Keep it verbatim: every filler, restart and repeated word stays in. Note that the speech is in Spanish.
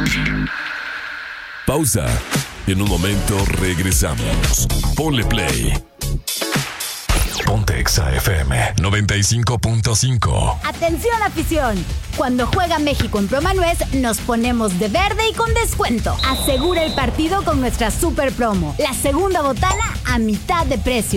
Pausa. En un momento regresamos. Ponle play. Ponte Exa F M noventa y cinco punto cinco. Atención, afición. Cuando juega México en Promanuez, nos ponemos de verde y con descuento. Asegura el partido con nuestra super promo. La segunda botana a mitad de precio.